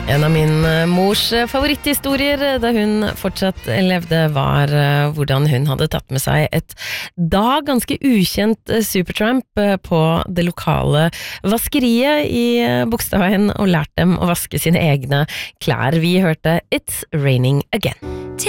En av min mors favoritthistorier da hun fortsatt levde var hvordan hun hadde tatt med seg et da ganske ukjent Supertramp på det lokale vaskeriet i Bogstadveien og lært dem å vaske sine egne klær. Vi hørte It's Raining Again.